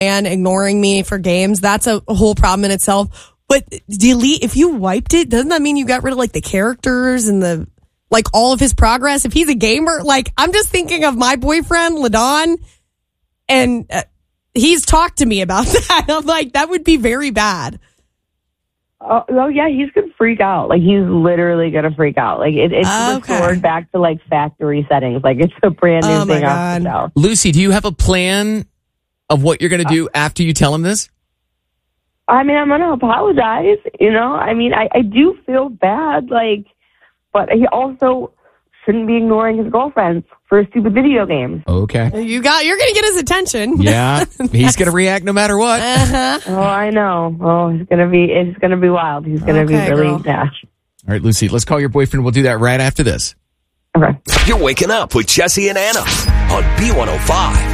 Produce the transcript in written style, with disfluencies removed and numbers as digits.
and ignoring me for games. That's a whole problem in itself. But delete, if you wiped it, doesn't that mean you got rid of like the characters and the like all of his progress? If he's a gamer, like I'm just thinking of my boyfriend, LaDon, and he's talked to me about that. I'm like, that would be very bad. Oh yeah, he's gonna freak out. Like he's literally gonna freak out. Like it's restored back to like factory settings. Like it's a brand new thing off the shelf. Lucy, do you have a plan of what you're gonna do after you tell him this? I mean, I'm gonna apologize. You know, I mean, I do feel bad. Like, but he also shouldn't be ignoring his girlfriends for a stupid video game. Okay. You're gonna get his attention. Yeah, he's gonna react no matter what. Oh, I know. Oh, it's gonna be wild. He's gonna be really dash. All right, Lucy, let's call your boyfriend. We'll do that right after this. Okay. You're waking up with Jesse and Anna on B105.